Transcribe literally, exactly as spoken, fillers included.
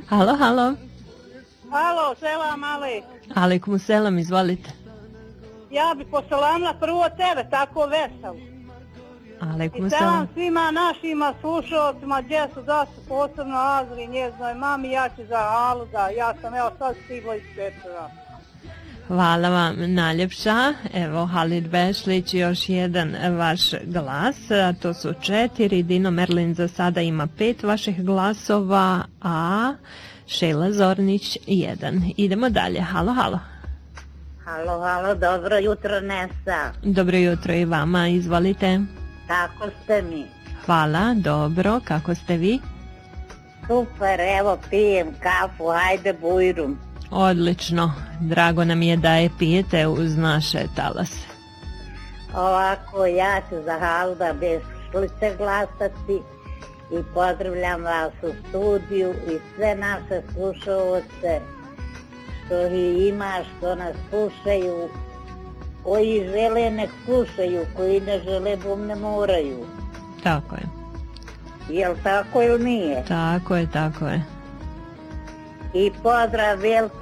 Halo, halo. Halo, selam ale. Alejkum selam, izvolite. Ja bi poselamila prvo tebe, tako veselo. Alejkum I selam. selam svima našima slušalcima, gdje su da su posebno Azri, njeznoj mami, ja ću za Halu, da ja sam evo sad stigla iz Petrova. Hvala vam najljepša. Evo Halid Bešlić, još jedan vaš glas, a to su četiri. Dino Merlin za sada ima pet vaših glasova, a Šejla Zornić jedan. Idemo dalje. Halo, halo. Halo, halo, dobro jutro Nesa. Dobro jutro i vama, izvolite. Kako ste mi? Hvala, dobro, kako ste vi? Super, evo pijem kafu, hajde bujrum. Odlično, drago nam je da je pijete uz naše talase. Ovako, ja ću za Halu da Bešlića glasati i pozdravljam vas u studiju i sve naše slušalce što ih ima, što nas slušaju, koji žele nek slušaju, koji ne žele bom ne moraju. Tako je. Jel tako ili nije? Tako je, tako je. I pozdrav veliki